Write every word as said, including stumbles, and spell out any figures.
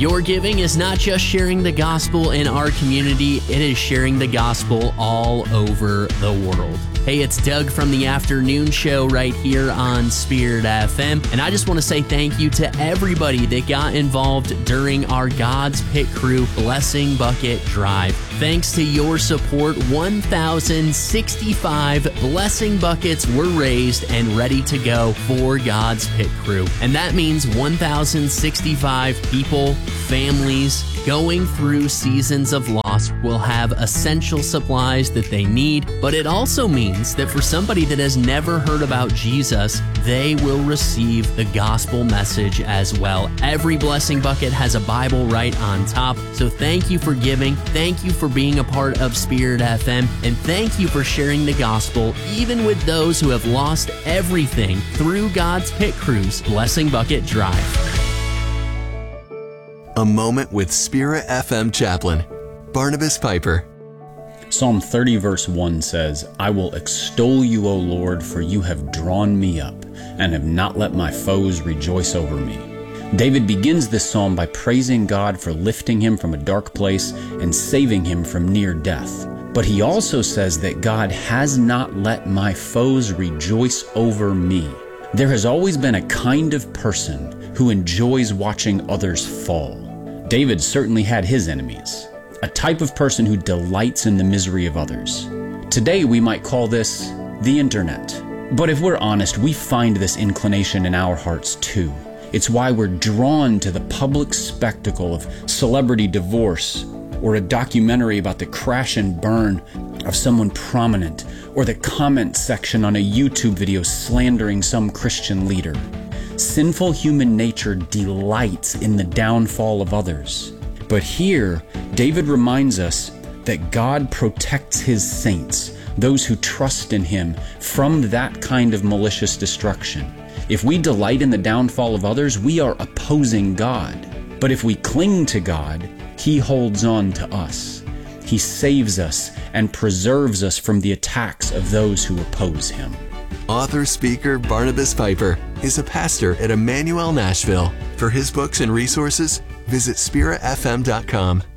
Your giving is not just sharing the gospel in our community, it is sharing the gospel all over the world. Hey, it's Doug from the afternoon show right here on Spirit F M, and I just want to say thank you to everybody that got involved during our God's Pit Crew Blessing Bucket Drive. Thanks to your support, one thousand sixty-five blessing buckets were raised and ready to go for God's Pit Crew. And that means one thousand sixty-five people, families, going through seasons of loss will have essential supplies that they need, but it also means that for somebody that has never heard about Jesus, they will receive the gospel message as well. Every blessing bucket has a Bible right on top, so thank you for giving, thank you for being a part of Spirit F M, and thank you for sharing the gospel even with those who have lost everything through God's Pit Crew's Blessing Bucket Drive. A Moment with Spirit F M Chaplain, Barnabas Piper. Psalm thirty verse one says, I will extol you, O Lord, for you have drawn me up and have not let my foes rejoice over me. David begins this psalm by praising God for lifting him from a dark place and saving him from near death. But he also says that God has not let my foes rejoice over me. There has always been a kind of person who enjoys watching others fall. David certainly had his enemies, a type of person who delights in the misery of others. Today we might call this the internet. But if we're honest, we find this inclination in our hearts too. It's why we're drawn to the public spectacle of celebrity divorce, or a documentary about the crash and burn of someone prominent, or the comment section on a YouTube video slandering some Christian leader. Sinful human nature delights in the downfall of others. But here, David reminds us that God protects his saints, those who trust in him, from that kind of malicious destruction. If we delight in the downfall of others, we are opposing God. But if we cling to God, he holds on to us. He saves us and preserves us from the attacks of those who oppose him. Author-speaker Barnabas Piper is a pastor at Emmanuel Nashville. For his books and resources, visit spirit f m dot com.